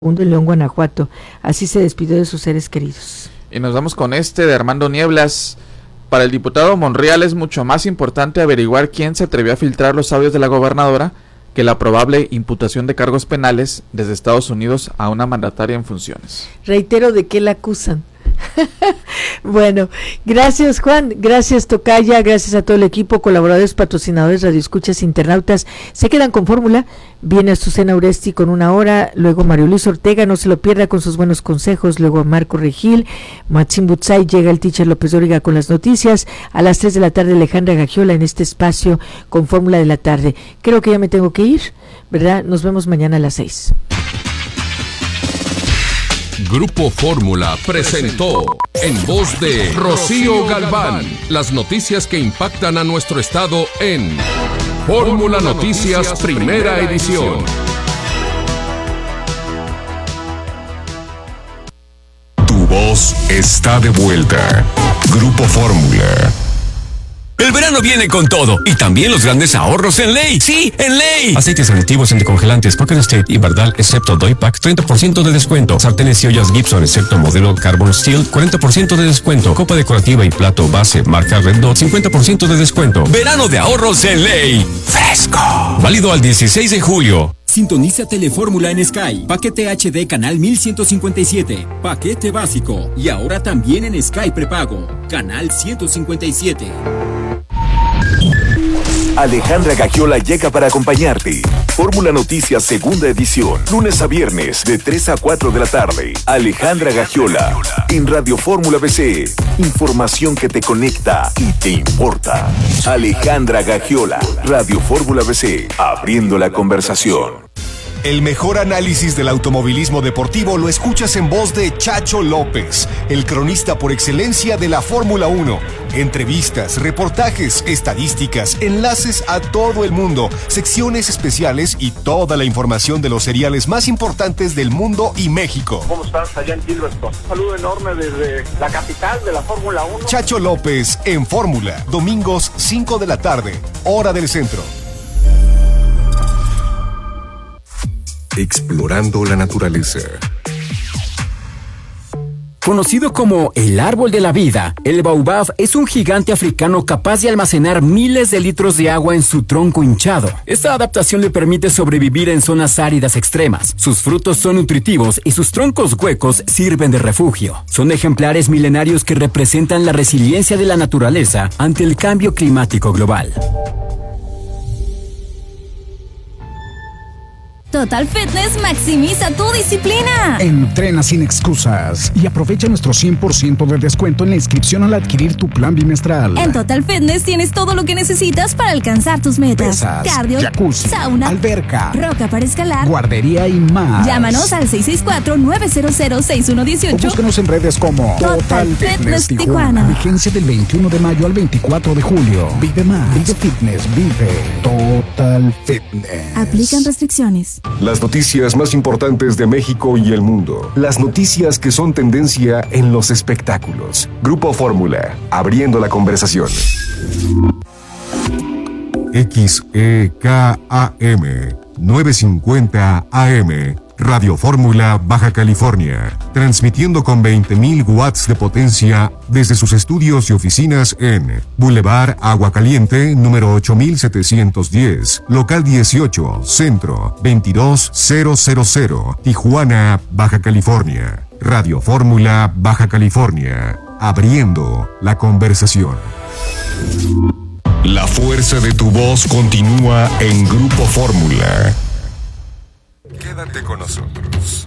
en León, Guanajuato. Así se despidió de sus seres queridos. Y nos vamos con de Armando Nieblas. Para el diputado Monreal es mucho más importante averiguar quién se atrevió a filtrar los audios de la gobernadora que la probable imputación de cargos penales desde Estados Unidos a una mandataria en funciones. Reitero, ¿de qué la acusan? Bueno, gracias Juan, gracias Tocaya, gracias a todo el equipo, colaboradores, patrocinadores, radioescuchas, internautas. Se quedan con Fórmula, viene Azucena Uresti con 1 hora, luego Mario Luis Ortega, no se lo pierda con sus buenos consejos, luego Marco Regil, Maxim Butzai, llega el teacher López Dóriga con las noticias, a las 3 de la tarde Alejandra Gagiola en este espacio con Fórmula de la tarde. Creo que ya me tengo que ir, ¿verdad? Nos vemos mañana a las 6. Grupo Fórmula presentó en voz de Rocío Galván las noticias que impactan a nuestro estado en Fórmula Noticias Primera Edición. Tu voz está de vuelta. Grupo Fórmula. El verano viene con todo y también los grandes ahorros en Ley. Sí, en Ley. Aceites aditivos, anticongelantes, Poker State y Bardal, excepto Doypack, 30% de descuento. Sartenes y ollas Gibson, excepto modelo Carbon Steel, 40% de descuento. Copa decorativa y plato base marca Red Dot, 50% de descuento. Verano de ahorros en Ley. Fresco. Válido al 16 de julio. Sintoniza Telefórmula en Sky. Paquete HD canal 1157. Paquete básico. Y ahora también en Sky prepago. Canal 157. Alejandra Gagiola llega para acompañarte. Fórmula Noticias Segunda Edición. Lunes a viernes de 3 a 4 de la tarde. Alejandra Gagiola. En Radio Fórmula BC. Información que te conecta y te importa. Alejandra Gagiola. Radio Fórmula BC. Abriendo la conversación. El mejor análisis del automovilismo deportivo lo escuchas en voz de Chacho López, el cronista por excelencia de la Fórmula 1. Entrevistas, reportajes, estadísticas, enlaces a todo el mundo, secciones especiales y toda la información de los seriales más importantes del mundo y México. ¿Cómo estás allá en Gilberto? Un saludo enorme desde la capital de la Fórmula 1. Chacho López en Fórmula, domingos 5 de la tarde, hora del centro. Explorando la naturaleza. Conocido como el árbol de la vida, el baobab es un gigante africano capaz de almacenar miles de litros de agua en su tronco hinchado. Esta adaptación le permite sobrevivir en zonas áridas extremas. Sus frutos son nutritivos y sus troncos huecos sirven de refugio. Son ejemplares milenarios que representan la resiliencia de la naturaleza ante el cambio climático global. Total Fitness maximiza tu disciplina. Entrena sin excusas y aprovecha nuestro 100% de descuento en la inscripción al adquirir tu plan bimestral. En Total Fitness tienes todo lo que necesitas para alcanzar tus metas. Pesas, cardio, jacuzzi, sauna, alberca, roca para escalar, guardería y más. Llámanos al 664-900-6118. O búscanos en redes como Total Fitness Tijuana. Vigencia del 21 de mayo al 24 de julio. Vive más. Vive Fitness. Vive Total Fitness. Aplican restricciones. Las noticias más importantes de México y el mundo. Las noticias que son tendencia en los espectáculos. Grupo Fórmula, abriendo la conversación. XEKAM 950 AM. Radio Fórmula, Baja California, transmitiendo con 20.000 watts de potencia desde sus estudios y oficinas en Boulevard Agua Caliente, número 8710, local 18, centro 22000, Tijuana, Baja California. Radio Fórmula, Baja California, abriendo la conversación. La fuerza de tu voz continúa en Grupo Fórmula. Quédate con nosotros.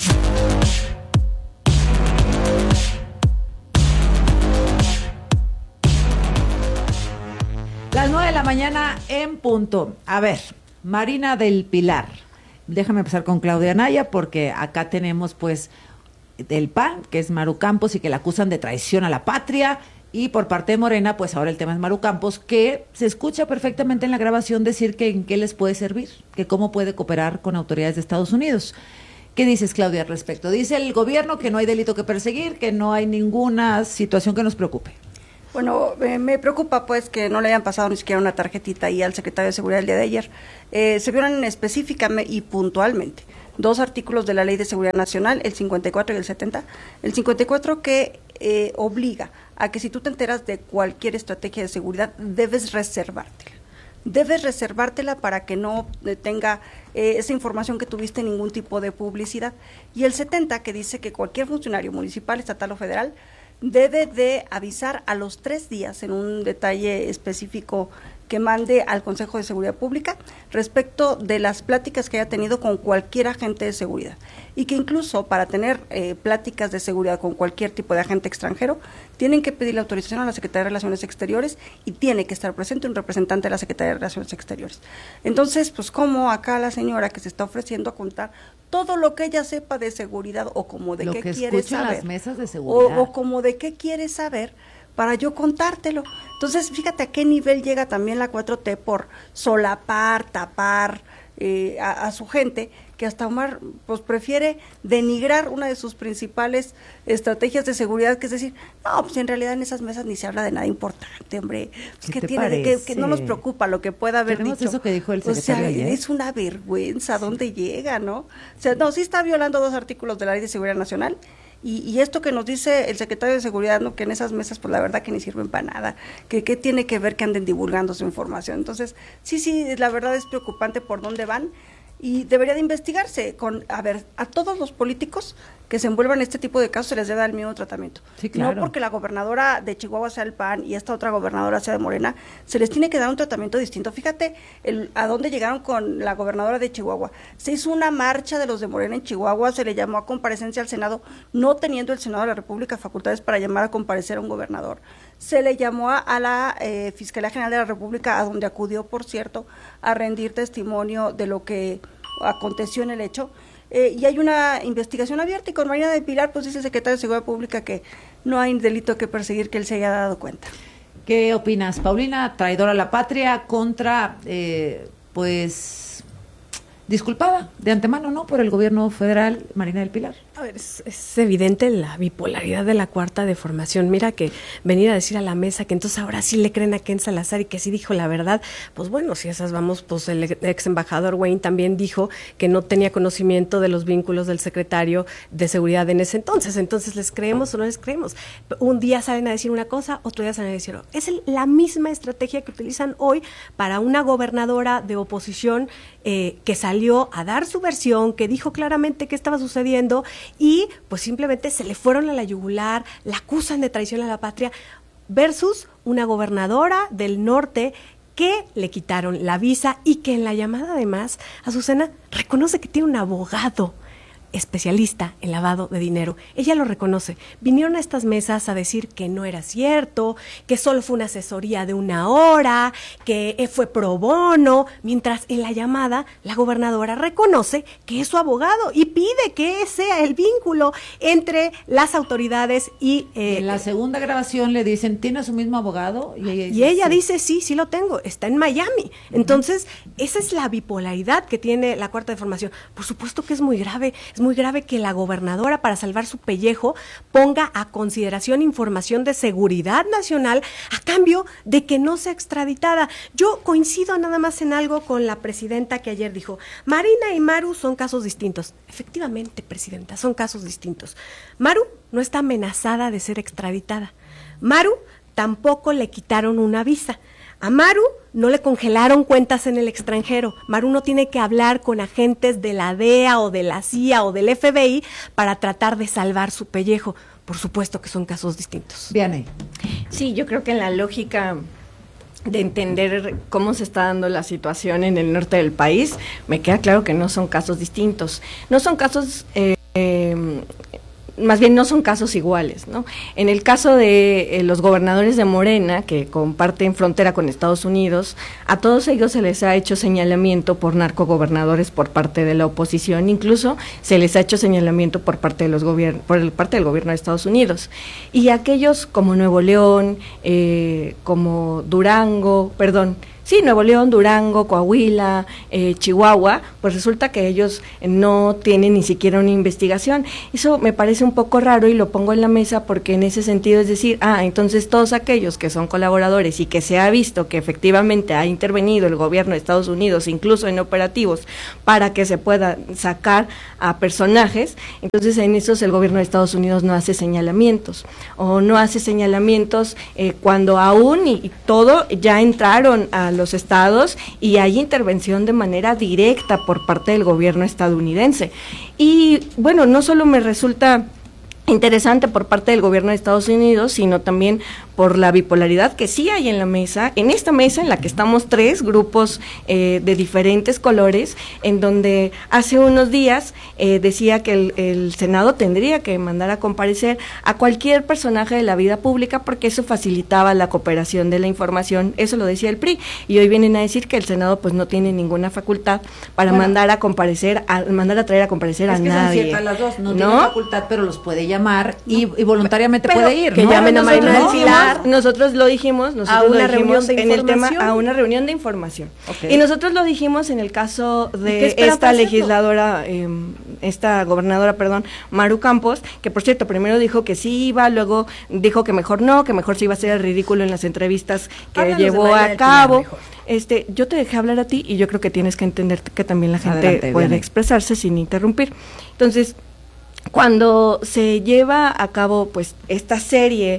Las 9 de la mañana en punto. A ver, Marina del Pilar. Déjame empezar con Claudia Anaya porque acá tenemos pues del PAN, que es Maru Campos y que la acusan de traición a la patria. Y por parte de Morena, pues ahora el tema es Maru Campos, que se escucha perfectamente en la grabación decir que en qué les puede servir, que cómo puede cooperar con autoridades de Estados Unidos. ¿Qué dices, Claudia, al respecto? Dice el gobierno que no hay delito que perseguir, que no hay ninguna situación que nos preocupe. Bueno, me preocupa pues que no le hayan pasado ni siquiera una tarjetita ahí al secretario de Seguridad el día de ayer. Se vieron específicamente y puntualmente 2 artículos de la Ley de Seguridad Nacional, el 54 y el 70. El 54 que obliga a que si tú te enteras de cualquier estrategia de seguridad, debes reservártela para que no tenga esa información que tuviste ningún tipo de publicidad. Y el 70 que dice que cualquier funcionario municipal, estatal o federal debe de avisar a los 3 días en un detalle específico que mande al Consejo de Seguridad Pública respecto de las pláticas que haya tenido con cualquier agente de seguridad, y que incluso para tener pláticas de seguridad con cualquier tipo de agente extranjero tienen que pedir la autorización a la Secretaría de Relaciones Exteriores y tiene que estar presente un representante de la Secretaría de Relaciones Exteriores. Entonces, pues como acá la señora que se está ofreciendo a contar todo lo que ella sepa de seguridad o como de lo qué que quiere saber, las mesas de seguridad. o como de qué quiere saber para yo contártelo. Entonces, fíjate a qué nivel llega también la 4T por solapar, tapar a su gente, que hasta Omar pues prefiere denigrar una de sus principales estrategias de seguridad, que es decir, no, pues en realidad en esas mesas ni se habla de nada importante, hombre, pues que no nos preocupa lo que pueda haber Tenemos dicho. Eso que dijo el secretario ayer. Es una vergüenza dónde llega, ¿no? O sea, no, sí está violando 2 artículos de la Ley de Seguridad Nacional. Y esto que nos dice el secretario de Seguridad, ¿no? Que en esas mesas, pues la verdad que ni sirven para nada, que tiene que ver que anden divulgando su información. Entonces, sí, la verdad es preocupante por dónde van, y debería de investigarse a todos los políticos que se envuelvan en este tipo de casos se les debe dar el mismo tratamiento. Sí, claro. No porque la gobernadora de Chihuahua sea el PAN y esta otra gobernadora sea de Morena, se les tiene que dar un tratamiento distinto. Fíjate a dónde llegaron con la gobernadora de Chihuahua. Se hizo una marcha de los de Morena en Chihuahua, se le llamó a comparecencia al Senado, no teniendo el Senado de la República facultades para llamar a comparecer a un gobernador. Se le llamó a la Fiscalía General de la República, a donde acudió, por cierto, a rendir testimonio de lo que aconteció en el hecho. Y hay una investigación abierta, y con Marina del Pilar, pues dice el secretario de Seguridad Pública que no hay delito que perseguir, que él se haya dado cuenta. ¿Qué opinas, Paulina? Traidora a la patria contra, disculpada de antemano, ¿no?, por el gobierno federal, Marina del Pilar. A ver, es evidente la bipolaridad de la Cuarta de Formación. Mira que venir a decir a la mesa que entonces ahora sí le creen a Ken Salazar y que sí dijo la verdad, pues bueno, si esas vamos, pues el ex embajador Wayne también dijo que no tenía conocimiento de los vínculos del secretario de Seguridad en ese entonces ¿les creemos o no les creemos? Un día salen a decir una cosa, otro día salen a decir otra. Es la misma estrategia que utilizan hoy para una gobernadora de oposición que salió a dar su versión, que dijo claramente qué estaba sucediendo, y pues simplemente se le fueron a la yugular, la acusan de traición a la patria, versus una gobernadora del norte que le quitaron la visa y que en la llamada además, Azucena, reconoce que tiene un abogado especialista en lavado de dinero. Ella lo reconoce. Vinieron a estas mesas a decir que no era cierto, que solo fue una asesoría de 1 hora, que fue pro bono, mientras en la llamada la gobernadora reconoce que es su abogado y pide que sea el vínculo entre las autoridades y... en la segunda grabación le dicen, ¿tiene su mismo abogado? Y ella dice, sí lo tengo, está en Miami. Entonces, esa es la bipolaridad que tiene la Cuarta de Formación. Por supuesto que es muy grave que la gobernadora, para salvar su pellejo, ponga a consideración información de seguridad nacional a cambio de que no sea extraditada. Yo coincido nada más en algo con la presidenta que ayer dijo, Marina y Maru son casos distintos. Efectivamente, presidenta, son casos distintos. Maru no está amenazada de ser extraditada. Maru tampoco le quitaron una visa. A Maru no le congelaron cuentas en el extranjero. Maru no tiene que hablar con agentes de la DEA o de la CIA o del FBI para tratar de salvar su pellejo. Por supuesto que son casos distintos. Vianney. Sí, yo creo que en la lógica de entender cómo se está dando la situación en el norte del país, me queda claro que no son casos distintos. No son casos... más bien no son casos iguales, ¿no? En el caso de los gobernadores de Morena, que comparten frontera con Estados Unidos, a todos ellos se les ha hecho señalamiento por narcogobernadores por parte de la oposición, incluso se les ha hecho señalamiento por parte de los parte del gobierno de Estados Unidos. Y aquellos como Nuevo León, como Sí, Nuevo León, Durango, Coahuila, Chihuahua, pues resulta que ellos no tienen ni siquiera una investigación. Eso me parece un poco raro y lo pongo en la mesa porque en ese sentido es decir, entonces todos aquellos que son colaboradores y que se ha visto que efectivamente ha intervenido el gobierno de Estados Unidos, incluso en operativos, para que se pueda sacar a personajes, entonces en esos el gobierno de Estados Unidos no hace señalamientos, o no hace señalamientos cuando aún y todo ya entraron a los estados y hay intervención de manera directa por parte del gobierno estadounidense. Y bueno, no solo me resulta interesante por parte del gobierno de Estados Unidos, sino también por la bipolaridad que sí hay en la mesa, en esta mesa en la que estamos 3 grupos de diferentes colores, en donde hace unos días decía que el Senado tendría que mandar a comparecer a cualquier personaje de la vida pública porque eso facilitaba la cooperación de la información, eso lo decía el PRI, y hoy vienen a decir que el Senado pues no tiene ninguna facultad para mandar a comparecer, mandar a traer a comparecer a nadie. Son ciertas las dos, no tiene facultad, pero los puede llamar y voluntariamente pero puede ir. Que llamen a Marina del Pilar. Nosotros lo dijimos a una reunión de en el tema, a una reunión de información. Okay. Y nosotros lo dijimos en el caso de esta legisladora, esta gobernadora, Maru Campos, que por cierto, primero dijo que sí iba, luego dijo que mejor no, que mejor se iba a hacer el ridículo en las entrevistas que llevó a cabo. Yo te dejé hablar a ti y yo creo que tienes que entender que también la gente puede expresarse sin interrumpir. Entonces, cuando se lleva a cabo pues esta serie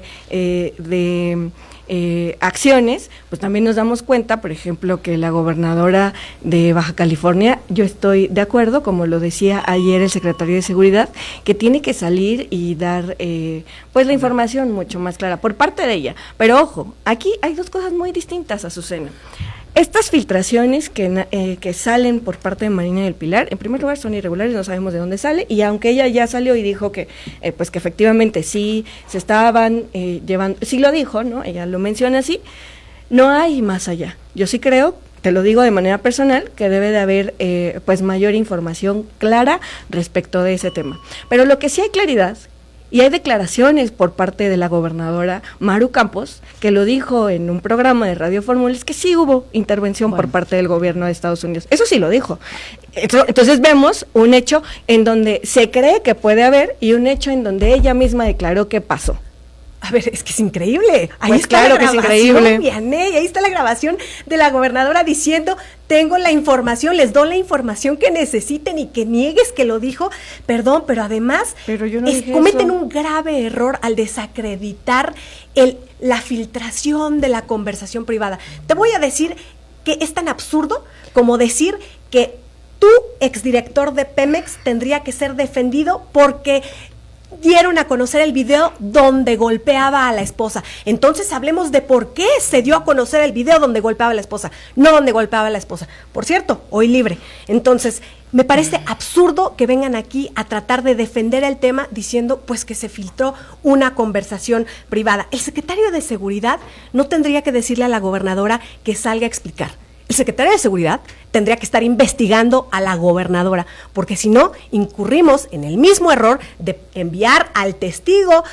de acciones, pues también nos damos cuenta, por ejemplo, que la gobernadora de Baja California, yo estoy de acuerdo, como lo decía ayer el secretario de Seguridad, que tiene que salir y dar pues la información mucho más clara por parte de ella. Pero ojo, aquí hay 2 cosas muy distintas, Azucena. Estas filtraciones que salen por parte de Marina del Pilar, en primer lugar son irregulares, no sabemos de dónde sale, y aunque ella ya salió y dijo que pues que efectivamente sí se estaban llevando, sí lo dijo, ¿no? Ella lo menciona así, no hay más allá. Yo sí creo, te lo digo de manera personal, que debe de haber pues mayor información clara respecto de ese tema. Pero lo que sí hay claridad, y hay declaraciones por parte de la gobernadora Maru Campos, que lo dijo en un programa de Radio Fórmula, es que sí hubo intervención por parte del gobierno de Estados Unidos. Eso sí lo dijo. Entonces vemos un hecho en donde se cree que puede haber y un hecho en donde ella misma declaró que pasó. A ver, es que es increíble. Ahí pues está claro la grabación, que es increíble. Vianey, ahí está la grabación de la gobernadora diciendo, tengo la información, les doy la información que necesiten y que niegues que lo dijo. Perdón, pero además pero yo no cometen un grave error al desacreditar la filtración de la conversación privada. Te voy a decir que es tan absurdo como decir que tu exdirector de Pemex tendría que ser defendido porque dieron a conocer el video donde golpeaba a la esposa. Entonces hablemos de por qué se dio a conocer el video donde golpeaba a la esposa, no donde golpeaba a la esposa. Por cierto, hoy libre. Entonces, me parece absurdo que vengan aquí a tratar de defender el tema diciendo pues que se filtró una conversación privada. El secretario de Seguridad no tendría que decirle a la gobernadora que salga a explicar. El secretario de Seguridad tendría que estar investigando a la gobernadora, porque si no, incurrimos en el mismo error de enviar al testigo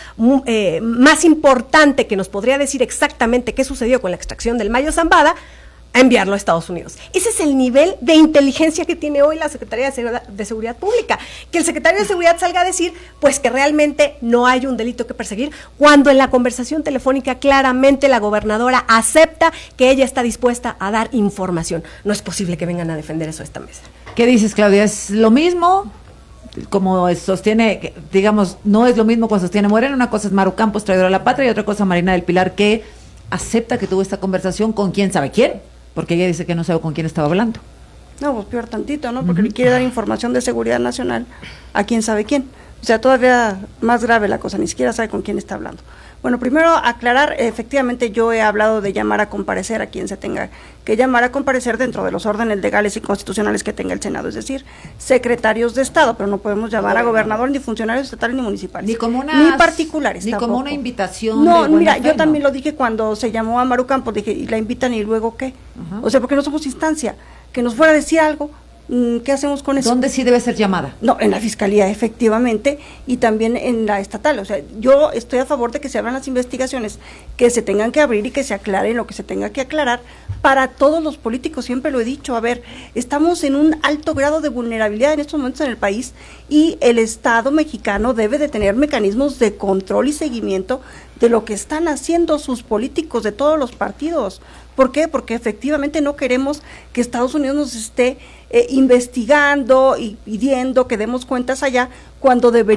más importante que nos podría decir exactamente qué sucedió con la extracción del Mayo Zambada, a enviarlo a Estados Unidos. Ese es el nivel de inteligencia que tiene hoy la Secretaría de Seguridad Pública. Que el secretario de Seguridad salga a decir, pues que realmente no hay un delito que perseguir, cuando en la conversación telefónica claramente la gobernadora acepta que ella está dispuesta a dar información. No es posible que vengan a defender eso a esta mesa. ¿Qué dices, Claudia? ¿Es lo mismo? Como sostiene, digamos, no es lo mismo cuando sostiene Morena. Una cosa es Maru Campos, traidora a la patria, y otra cosa Marina del Pilar, que acepta que tuvo esta conversación con quién sabe quién. Porque ella dice que no sabe con quién estaba hablando. No, pues peor tantito, ¿no? Porque le quiere dar información de seguridad nacional a quién sabe quién. O sea, todavía más grave la cosa, ni siquiera sabe con quién está hablando. Bueno, primero aclarar, efectivamente yo he hablado de llamar a comparecer a quien se tenga que llamar a comparecer dentro de los órdenes legales y constitucionales que tenga el Senado, es decir, secretarios de Estado, pero no podemos llamar a gobernadores, ni funcionarios estatales, ni municipales. Ni particulares. Ni tampoco. como una invitación. No, mira, yo también lo dije cuando se llamó a Maru Campos, dije, y la invitan y luego qué. O sea, porque no somos instancia, que nos fuera a decir algo, ¿Qué hacemos con eso? ¿Dónde sí debe ser llamada? No, en la Fiscalía, efectivamente, y también en la estatal. O sea, yo estoy a favor de que se abran las investigaciones, que se tengan que abrir y que se aclaren lo que se tenga que aclarar para todos los políticos. Siempre lo he dicho, a ver, estamos en un alto grado de vulnerabilidad en estos momentos en el país y el Estado mexicano debe de tener mecanismos de control y seguimiento de lo que están haciendo sus políticos de todos los partidos. ¿Por qué? Porque efectivamente no queremos que Estados Unidos nos esté investigando y pidiendo que demos cuentas allá, cuando debería